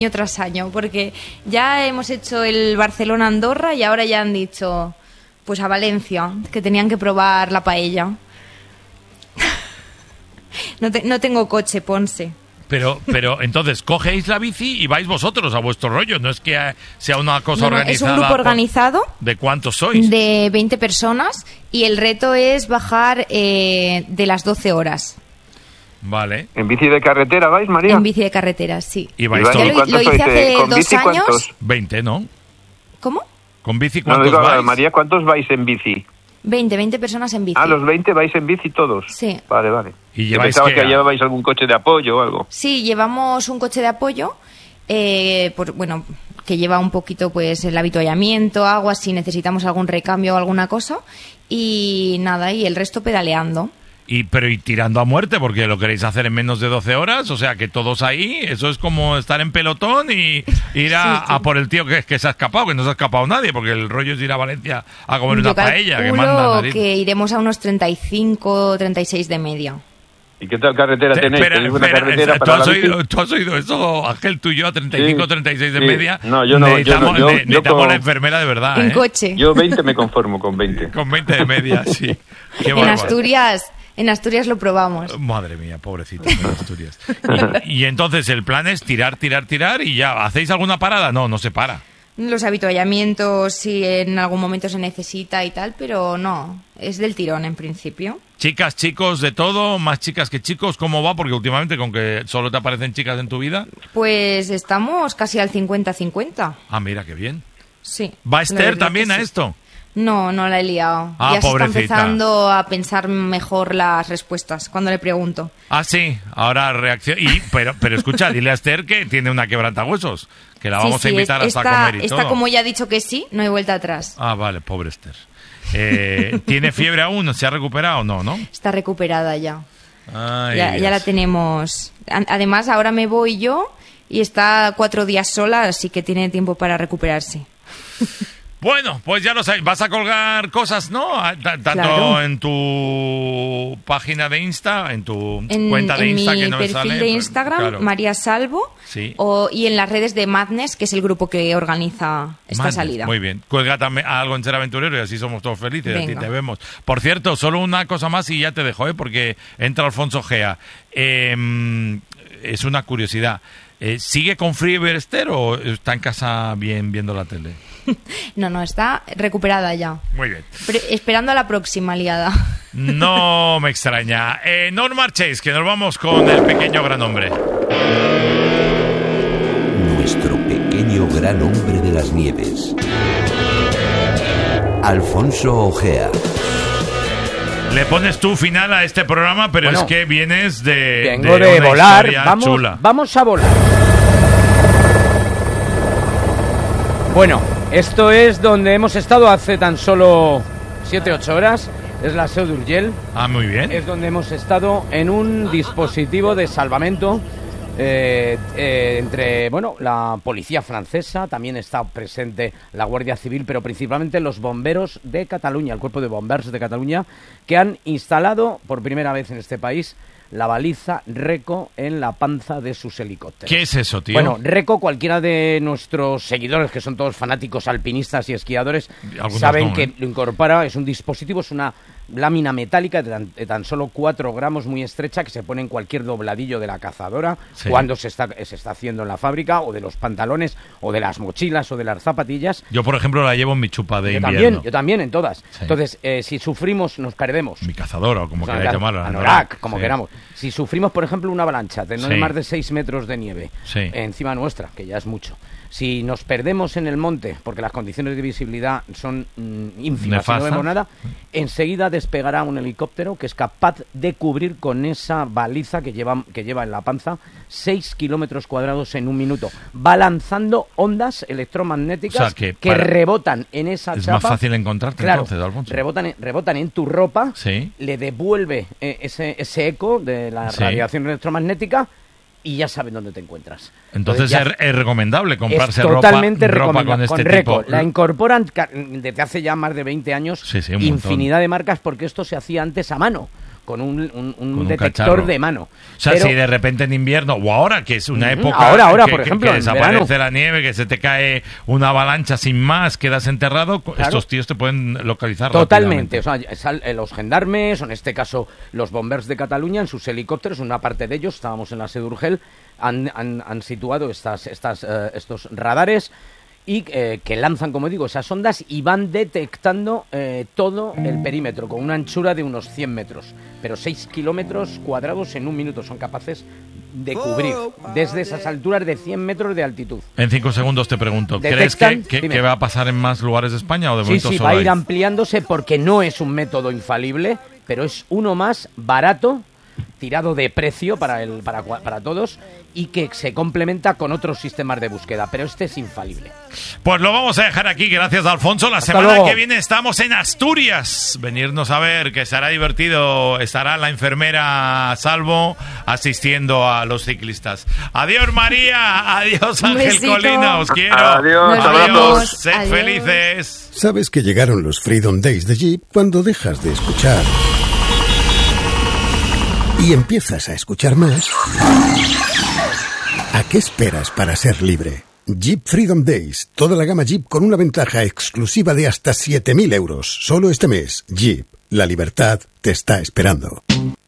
tras año, porque ya hemos hecho el Barcelona-Andorra y ahora ya han dicho, pues a Valencia, que tenían que probar la paella. No tengo coche, Ponce. Pero entonces, cogéis la bici y vais vosotros a vuestro rollo. No es que sea una cosa organizada. Es un grupo organizado. ¿De cuántos sois? De 20 personas. Y el reto es bajar de las 12 horas. Vale. ¿En bici de carretera vais, María? En bici de carretera, sí. ¿Y vais todos? Lo hice hace 2 años. 20, ¿no? ¿Cómo? ¿Con bici cuántos vais? María, ¿cuántos vais en bici? 20 personas en bici. Ah, los 20 vais en bici todos. Sí. Vale. ¿Y yo pensaba que llevabais algún coche de apoyo o algo. Sí, llevamos un coche de apoyo, que lleva un poquito pues el avituallamiento, agua, si necesitamos algún recambio o alguna cosa, y nada, y el resto pedaleando. Pero tirando a muerte, porque lo queréis hacer en menos de 12 horas, o sea, que todos ahí, eso es como estar en pelotón y ir a por el tío que se ha escapado, que no se ha escapado nadie, porque el rollo es ir a Valencia a comer una paella. Que manda que iremos a unos 35, 36 de media. ¿Y qué tal carretera tenéis? ¿Tenéis una carretera para la bici? ¿Tú has oído eso, Ángel, tú y yo, a 35, 36 de media? No, yo no. Necesitamos la enfermera de verdad, En coche. Yo 20 me conformo con 20. Con 20 de media, sí. Qué En Asturias lo probamos. Madre mía, pobrecito, en Asturias. Y entonces el plan es tirar y ya. ¿Hacéis alguna parada? No se para. Los avituallamientos, si en algún momento se necesita y tal, pero no, es del tirón en principio. Chicas, chicos, de todo, más chicas que chicos, ¿cómo va? Porque últimamente con que solo te aparecen chicas en tu vida. Pues estamos casi al 50-50. Ah, mira, qué bien. Sí. ¿Va Esther también a esto? No la he liado. Ah, ya pobrecita. Se está empezando a pensar mejor las respuestas cuando le pregunto. Ah, sí, ahora reacción. Pero escucha, dile a Esther que tiene una quebrantahuesos, que la vamos a invitar hasta a comer y todo. Está como ya ha dicho que sí, no hay vuelta atrás. Ah, vale, pobre Esther. ¿Tiene fiebre aún? ¿Se ha recuperado? No. Está recuperada ya. Ay, ya la tenemos. Además, ahora me voy yo y está 4 días sola, así que tiene tiempo para recuperarse. Bueno, pues ya lo sabéis, vas a colgar cosas, ¿no? Tanto claro. En tu página de Insta, en tu cuenta de Insta que no me sale. En mi perfil de Instagram, claro. María Salvo, sí. Y en las redes de Madness, que es el grupo que organiza esta salida. Muy bien, cuelga también algo en Ser Aventurero y así somos todos felices, Venga. a ti te vemos. Por cierto, solo una cosa más y ya te dejo, porque entra Alfonso Gea. Es una curiosidad. ¿Sigue con fiebre Esther o está en casa bien viendo la tele? No, está recuperada ya. Muy bien. Esperando a la próxima liada. No me extraña. No os marchéis, que nos vamos con el pequeño gran hombre. Nuestro pequeño gran hombre de las nieves. Alfonso Ojea. Le pones tú final a este programa, pero es que vienes de Vengo de una volar. historia chula. Vamos a volar. Bueno, esto es donde hemos estado hace tan solo 7-8 horas. Es la Seu d'Urgell. Ah, muy bien. Es donde hemos estado en un dispositivo de salvamento entre la policía francesa, también está presente la Guardia Civil, pero principalmente los bomberos de Cataluña, el cuerpo de bomberos de Cataluña, que han instalado por primera vez en este país la baliza Reco en la panza de sus helicópteros. ¿Qué es eso, tío? Bueno, Reco, cualquiera de nuestros seguidores, que son todos fanáticos alpinistas y esquiadores, saben que lo incorpora, es un dispositivo, es una lámina metálica de tan solo 4 gramos, muy estrecha, que se pone en cualquier dobladillo de la cazadora, sí, cuando se está haciendo en la fábrica, o de los pantalones, o de las mochilas, o de las zapatillas. Yo, por ejemplo, la llevo en mi chupa de invierno. Yo también, en todas. Sí. Entonces, si sufrimos, nos perdemos. Mi cazadora, o como queráis llamarla. Anorak, como queramos. Si sufrimos, por ejemplo, una avalancha de no más de 6 metros de nieve encima nuestra, que ya es mucho. Si nos perdemos en el monte, porque las condiciones de visibilidad son ínfimas y no vemos nada, enseguida despegará un helicóptero que es capaz de cubrir con esa baliza que lleva en la panza 6 kilómetros cuadrados en un minuto. Va lanzando ondas electromagnéticas que rebotan en esa chapa. Es más fácil encontrarte, claro, entonces, Alfonso. Rebotan en tu ropa, sí, le devuelve ese eco de la radiación electromagnética y ya saben dónde te encuentras. Entonces ya es recomendable comprarse totalmente ropa con este Reco. tipo. La incorporan desde hace ya más de 20 años infinidad de marcas, porque esto se hacía antes a mano. con un detector de mano. O sea, si de repente en invierno, o ahora, que es una época ahora, por ejemplo, que desaparece la nieve, que se te cae una avalancha sin más, quedas enterrado, claro, estos tíos te pueden localizar totalmente. O sea, los gendarmes, o en este caso los bombers de Cataluña, en sus helicópteros, una parte de ellos, estábamos en la Seu d'Urgell, han situado estos radares y que lanzan, como digo, esas ondas y van detectando todo el perímetro con una anchura de unos 100 metros, pero 6 kilómetros cuadrados en un minuto son capaces de cubrir desde esas alturas de 100 metros de altitud. En 5 segundos te pregunto, ¿detectan? ¿crees que va a pasar en más lugares de España o de momento sí, solo va a ir ampliándose porque no es un método infalible, pero es uno más barato, tirado de precio para todos y que se complementa con otros sistemas de búsqueda, pero este es infalible. Pues lo vamos a dejar aquí, gracias Alfonso. La Hasta semana luego. que viene estamos en Asturias. Venirnos a ver, que será divertido. Estará la enfermera Salvo asistiendo a los ciclistas. Adiós María, adiós Ángel Colina, os quiero. Adiós, sed felices. Sabes que llegaron los Freedom Days de Jeep cuando dejas de escuchar y empiezas a escuchar más. ¿A qué esperas para ser libre? Jeep Freedom Days. Toda la gama Jeep con una ventaja exclusiva de hasta 7.000 euros. Solo este mes. Jeep. La libertad te está esperando.